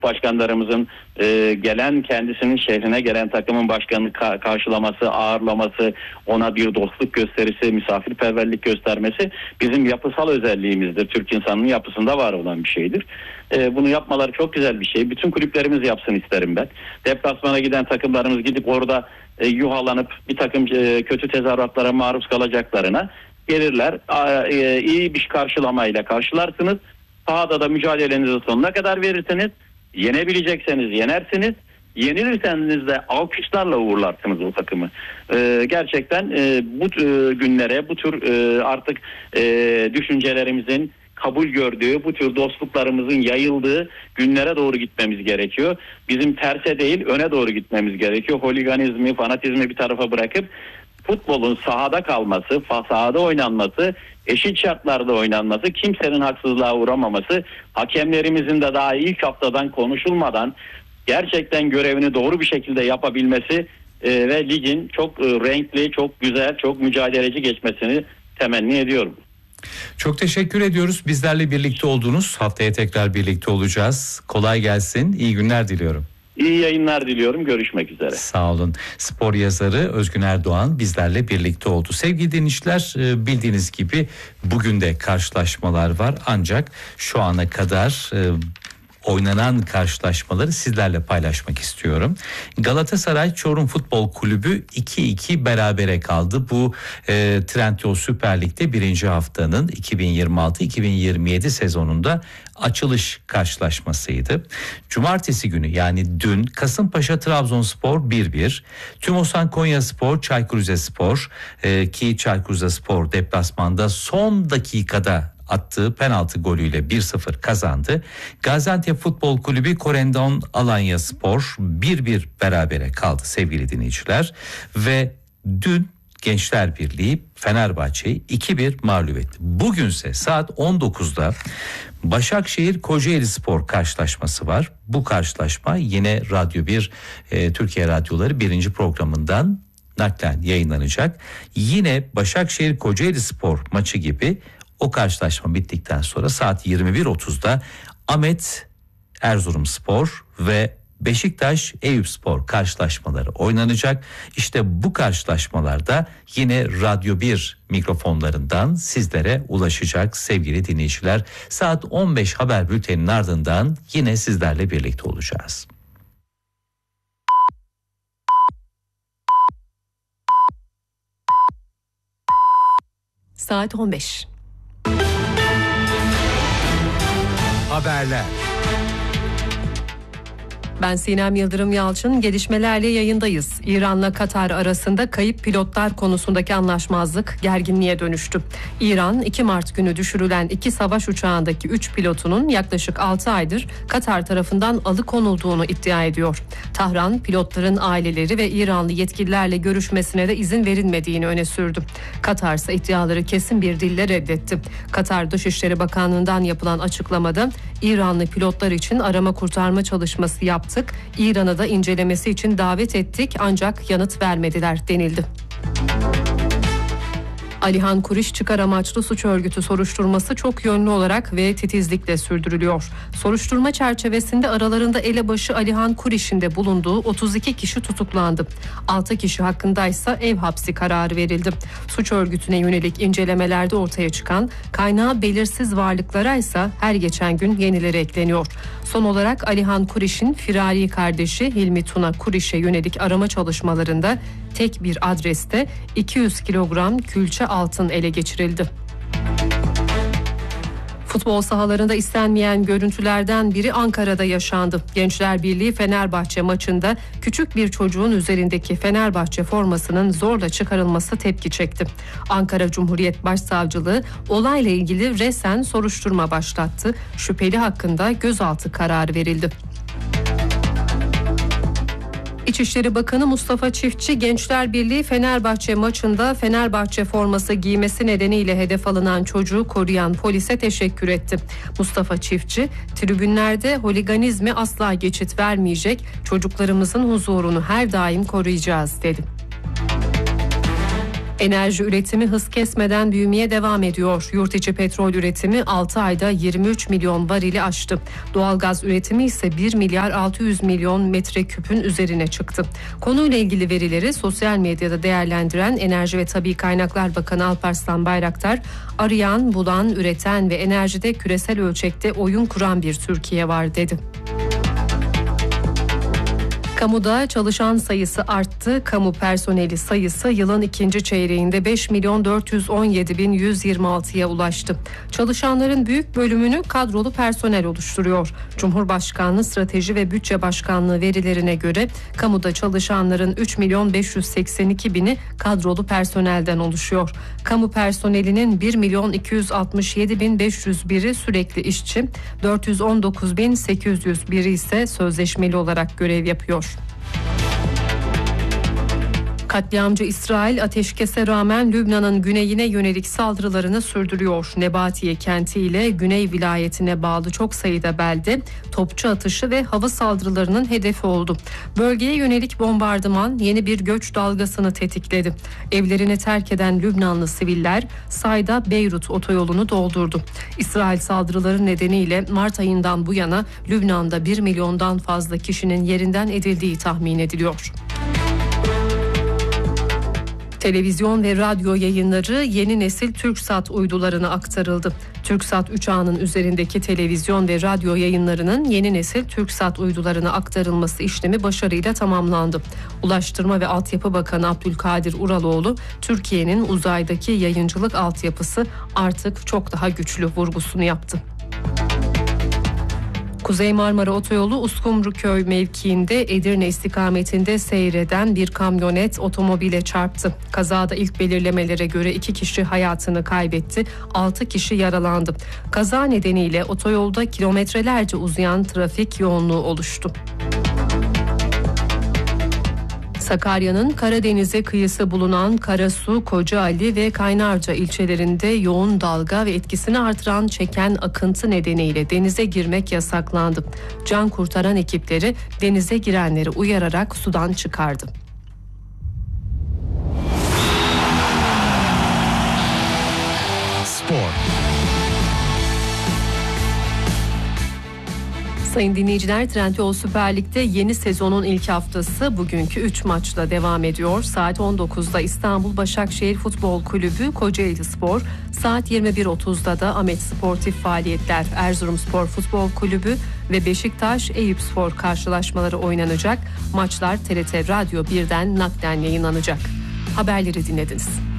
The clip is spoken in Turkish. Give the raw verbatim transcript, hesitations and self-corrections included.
başkanlarımızın e, gelen kendisinin şehrine gelen takımın başkanını ka- karşılaması, ağırlaması, ona bir dostluk gösterisi, misafirperverlik göstermesi bizim yapısal özelliğimizdir. Türk insanının yapısında var olan bir şeydir. E, bunu yapmaları çok güzel bir şey. Bütün kulüplerimiz yapsın isterim ben. Deplasmana giden takımlarımız gidip orada e, yuhalanıp bir takım e, kötü tezahüratlara maruz kalacaklarına gelirler. E, iyi bir karşılamayla karşılarsınız. Sahada da mücadelenizi sonuna kadar verirsiniz. Yenebilecekseniz yenersiniz. Yenilirseniz de alkışlarla uğurlarsınız o takımı. Ee, gerçekten e, bu e, günlere, bu tür e, artık e, düşüncelerimizin kabul gördüğü, bu tür dostluklarımızın yayıldığı günlere doğru gitmemiz gerekiyor. Bizim terse değil, öne doğru gitmemiz gerekiyor. Holiganizmi, fanatizmi bir tarafa bırakıp futbolun sahada kalması, sahada oynanması, eşit şartlarda oynanması, kimsenin haksızlığa uğramaması, hakemlerimizin de daha ilk haftadan konuşulmadan gerçekten görevini doğru bir şekilde yapabilmesi e, ve ligin çok e, renkli, çok güzel, çok mücadeleci geçmesini temenni ediyorum. Çok teşekkür ediyoruz. Bizlerle birlikte oldunuz. Haftaya tekrar birlikte olacağız. Kolay gelsin. İyi günler diliyorum. İyi yayınlar diliyorum. Görüşmek üzere. Sağ olun. Spor yazarı Özgün Erdoğan bizlerle birlikte oldu. Sevgili dinleyiciler, bildiğiniz gibi bugün de karşılaşmalar var. Ancak şu ana kadar oynanan karşılaşmaları sizlerle paylaşmak istiyorum. Galatasaray Çorum Futbol Kulübü iki iki berabere kaldı. Bu e, Trendyol Süper Lig'de birinci haftanın iki bin yirmi altı iki bin yirmi yedi sezonunda açılış karşılaşmasıydı. Cumartesi günü yani dün Kasımpaşa Trabzonspor bir bir, Tümosan Konyaspor Çaykur Rizespor e, ki Çaykur Rizespor deplasmanda son dakikada attığı penaltı golüyle bir sıfır kazandı. Gaziantep Futbol Kulübü Korendon Alanyaspor bir bir berabere kaldı sevgili dinleyiciler. Ve dün Gençler Birliği Fenerbahçe'yi iki bir mağlup etti. Bugünse saat on dokuzda Başakşehir Kocaelispor karşılaşması var. Bu karşılaşma yine Radyo bir e, Türkiye Radyoları birinci programından naklen yayınlanacak. Yine Başakşehir Kocaelispor maçı gibi o karşılaşma bittikten sonra saat yirmi bir otuzda Ahmet Erzurumspor ve Beşiktaş Eyüpspor karşılaşmaları oynanacak. İşte bu karşılaşmalarda yine Radyo bir mikrofonlarından sizlere ulaşacak sevgili dinleyiciler. Saat on beş haber bülteninin ardından yine sizlerle birlikte olacağız. Saat on beş. Haberler. Ben Sinem Yıldırım Yalçın, gelişmelerle yayındayız. İran'la Katar arasında kayıp pilotlar konusundaki anlaşmazlık gerginliğe dönüştü. İran iki Mart günü düşürülen iki savaş uçağındaki üç pilotunun yaklaşık altı aydır Katar tarafından alıkonulduğunu iddia ediyor. Tahran, pilotların aileleri ve İranlı yetkililerle görüşmesine de izin verilmediğini öne sürdü. Katar ise iddiaları kesin bir dille reddetti. Katar Dışişleri Bakanlığı'ndan yapılan açıklamada İranlı pilotlar için arama kurtarma çalışması yaptı. İran'ı da incelemesi için davet ettik ancak yanıt vermediler denildi. Alihan Kuriş çıkar amaçlı suç örgütü soruşturması çok yönlü olarak ve titizlikle sürdürülüyor. Soruşturma çerçevesinde aralarında elebaşı Alihan Kuriş'in de bulunduğu otuz iki kişi tutuklandı. altı kişi hakkındaysa ev hapsi kararı verildi. Suç örgütüne yönelik incelemelerde ortaya çıkan kaynağı belirsiz varlıklara ise her geçen gün yenileri ekleniyor. Son olarak Alihan Kuriş'in firari kardeşi Hilmi Tuna Kuriş'e yönelik arama çalışmalarında tek bir adreste iki yüz kilogram külçe altın ele geçirildi. Futbol sahalarında istenmeyen görüntülerden biri Ankara'da yaşandı. Gençler Birliği Fenerbahçe maçında küçük bir çocuğun üzerindeki Fenerbahçe formasının zorla çıkarılması tepki çekti. Ankara Cumhuriyet Başsavcılığı olayla ilgili resen soruşturma başlattı. Şüpheli hakkında gözaltı kararı verildi. İçişleri Bakanı Mustafa Çiftçi, Gençler Birliği Fenerbahçe maçında Fenerbahçe forması giymesi nedeniyle hedef alınan çocuğu koruyan polise teşekkür etti. Mustafa Çiftçi, tribünlerde holiganizme asla geçit vermeyecek, çocuklarımızın huzurunu her daim koruyacağız dedi. Enerji üretimi hız kesmeden büyümeye devam ediyor. Yurt içi petrol üretimi altı ayda yirmi üç milyon varili aştı. Doğalgaz üretimi ise bir milyar altı yüz milyon metreküpün üzerine çıktı. Konuyla ilgili verileri sosyal medyada değerlendiren Enerji ve Tabii Kaynaklar Bakanı Alparslan Bayraktar, arayan, bulan, üreten ve enerjide küresel ölçekte oyun kuran bir Türkiye var dedi. Kamuda çalışan sayısı arttı. Kamu personeli sayısı yılın ikinci çeyreğinde beş milyon dört yüz on yedi bin yüz yirmi altıya ulaştı. Çalışanların büyük bölümünü kadrolu personel oluşturuyor. Cumhurbaşkanlığı Strateji ve Bütçe Başkanlığı verilerine göre kamuda çalışanların üç milyon beş yüz seksen iki bini kadrolu personelden oluşuyor. Kamu personelinin bir milyon iki yüz altmış yedi bin beş yüz biri sürekli işçi, dört yüz on dokuz bin sekiz yüz biri ise sözleşmeli olarak görev yapıyor. Katliamcı İsrail ateşkese rağmen Lübnan'ın güneyine yönelik saldırılarını sürdürüyor. Nebatiye kenti ile güney vilayetine bağlı çok sayıda belde topçu atışı ve hava saldırılarının hedefi oldu. Bölgeye yönelik bombardıman yeni bir göç dalgasını tetikledi. Evlerini terk eden Lübnanlı siviller Sayda Beyrut otoyolunu doldurdu. İsrail saldırıları nedeniyle Mart ayından bu yana Lübnan'da bir milyondan fazla kişinin yerinden edildiği tahmin ediliyor. Televizyon ve radyo yayınları yeni nesil TürkSat uydularına aktarıldı. TürkSat üç ağının üzerindeki televizyon ve radyo yayınlarının yeni nesil TürkSat uydularına aktarılması işlemi başarıyla tamamlandı. Ulaştırma ve Altyapı Bakanı Abdülkadir Uraloğlu, Türkiye'nin uzaydaki yayıncılık altyapısı artık çok daha güçlü vurgusunu yaptı. Kuzey Marmara Otoyolu Uskumruköy mevkiinde Edirne istikametinde seyreden bir kamyonet otomobile çarptı. Kazada ilk belirlemelere göre iki kişi hayatını kaybetti, altı kişi yaralandı. Kaza nedeniyle otoyolda kilometrelerce uzayan trafik yoğunluğu oluştu. Sakarya'nın Karadeniz'e kıyısı bulunan Karasu, Kocaeli ve Kaynarca ilçelerinde yoğun dalga ve etkisini artıran çeken akıntı nedeniyle denize girmek yasaklandı. Can kurtaran ekipleri denize girenleri uyararak sudan çıkardı. Spor. Sayın dinleyiciler, Trendyol Süper Lig'de yeni sezonun ilk haftası bugünkü üç maçla devam ediyor. Saat on dokuzda İstanbul Başakşehir Futbol Kulübü Kocaelispor, saat yirmi bir otuzda da Ahmet Sportif Faaliyetler Erzurumspor Futbol Kulübü ve Beşiktaş Eyüpspor karşılaşmaları oynanacak. Maçlar T R T Radyo birden naklen yayınlanacak. Haberleri dinlediniz.